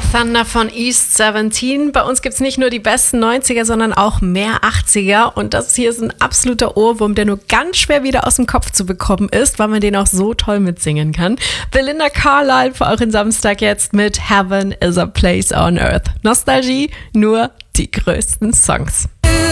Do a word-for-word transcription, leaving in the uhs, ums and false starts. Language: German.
Thunder von East siebzehn. Bei uns gibt es nicht nur die besten neunziger, sondern auch mehr achtziger. Und das hier ist ein absoluter Ohrwurm, der nur ganz schwer wieder aus dem Kopf zu bekommen ist, weil man den auch so toll mitsingen kann. Belinda Carlisle für euren Samstag jetzt mit Heaven is a Place on Earth. Nostalgie, nur die größten Songs.